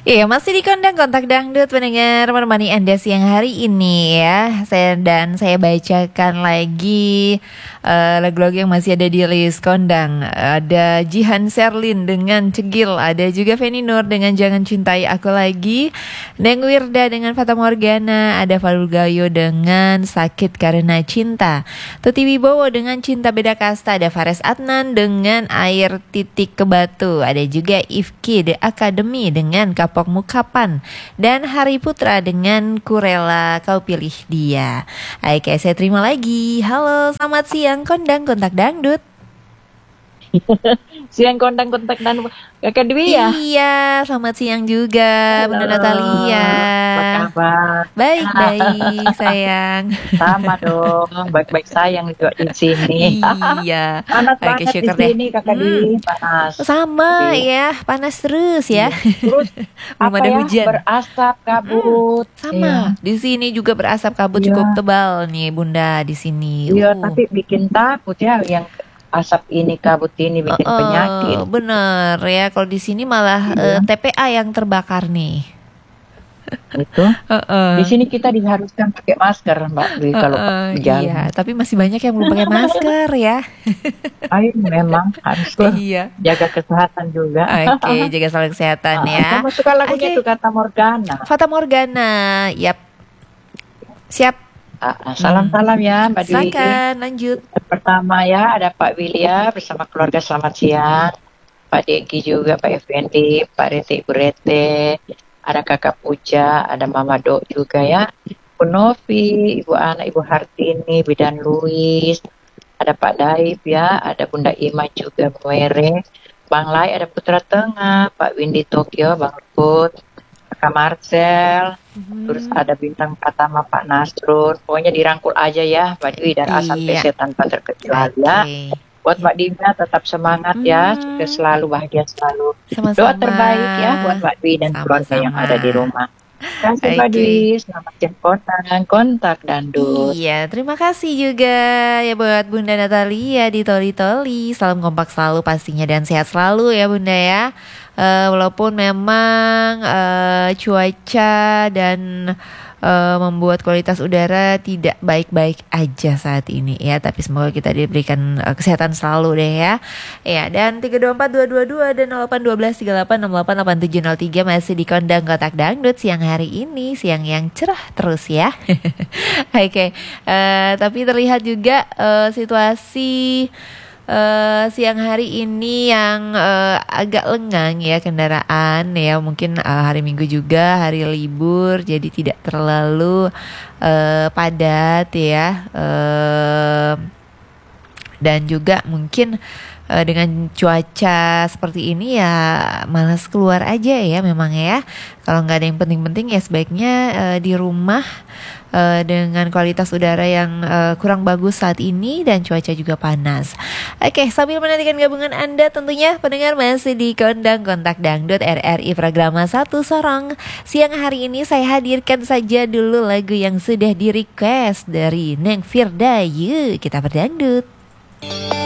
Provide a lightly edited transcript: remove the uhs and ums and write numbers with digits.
Iya, masih di kandang kontak dangdut pendengar menemani Anda siang hari ini ya. Saya bacakan lagi lagu-lagu yang masih ada di list kondang. Ada Jihan Sherlyn dengan Cegil, ada juga Feni Nur dengan Jangan Cintai Aku Lagi, Neng Wirda dengan Fata Morgana, ada Fadul Gayo dengan Sakit Karena Cinta, Tuti Wibowo dengan Cinta Beda Kasta, ada Fares Adnan dengan Air Titik ke Batu, ada juga Ifki The Academy dengan Kapok Mukapan, dan Hari Putra dengan Kurela Kau Pilih Dia. Oke, saya terima lagi. Halo, selamat siang kondang kontak dangdut. Siang kontak dan Kakak Dwi ya. Iya, selamat siang juga Bunda Natalia. Apa kabar? Baik-baik sayang. Sama dong, baik-baik sayang juga di sini. Iya. Panas Oke, banget di syukur deh. sini Kakak Dwi, panas. Sama Tapi, ya, panas terus ya. Terus Belum apa ada ya? hujan. Berasap kabut. Sama. Di sini juga berasap kabut Iya. cukup tebal nih Bunda di sini. Iya, tapi bikin takut ya yang asap ini, kabut ini bikin penyakit. Bener ya, kalau di sini malah Iya. TPA yang terbakar nih. Itu. Di sini kita diharuskan pakai masker, Mbak Dwi, kalau berjalan. Iya, tapi masih banyak yang belum pakai masker ya. Ayo, memang harus Iya. jaga kesehatan juga. Oke, jaga selalu kesehatan ya. Kamu suka lagunya Oke. tuh Kata Morgana. Fata Morgana, yap. Siap. Salam-salam ya Mbak Dwi. Silakan lanjut. Yang pertama ya ada Pak Wilya bersama keluarga, selamat siang. Pak Deki juga, Pak Effendi, Pak Rete, Ibu Rete, ada Kakak Puja, ada Mama Dok juga ya. Bu Novi, Ibu Ana, Ibu Hartini, Bidan Luis, ada Pak Daib ya, ada Bunda Ima juga, Bu Were, Bang Lai, ada Putra Tengah, Pak Windy Tokyo, Bang Put, Kakak Marcel, terus ada Bintang Pratama, Pak Nasrul. Pokoknya dirangkul aja ya Mbak Dwi, dari A sampai Iya. Z tanpa terkecuali ya. Oke. Buat Mbak Dina tetap semangat ya, sukses selalu, bahagia selalu. Sama-sama. Doa terbaik ya buat Mbak Dwi dan keluarga yang ada di rumah. Terima kasih Mbak Oke. Dwi, selamat siang kontak dangdut. Iya, terima kasih juga ya buat Bunda Natalia di Toli-Toli. Salam kompak selalu pastinya dan sehat selalu ya Bunda ya. Walaupun memang cuaca dan membuat kualitas udara tidak baik-baik aja saat ini ya, tapi semoga kita diberikan kesehatan selalu deh ya. Ya, dan 3242222 dan 081238688703 masih di kondang kotak dangdut siang hari ini, siang yang cerah terus ya. Oke, tapi terlihat juga situasi siang hari ini yang agak lengang ya kendaraan ya, mungkin hari Minggu juga hari libur jadi tidak terlalu padat ya, dan juga mungkin dengan cuaca seperti ini ya malas keluar aja ya memang ya. Kalau nggak ada yang penting-penting ya sebaiknya di rumah dengan kualitas udara yang kurang bagus saat ini dan cuaca juga panas. Oke, sambil menantikan gabungan Anda tentunya pendengar masih di kondang kontak dangdut RRI Programa 1 Sorong. Siang hari ini saya hadirkan saja dulu lagu yang sudah di request dari Neng Firda. Yuk kita berdangdut.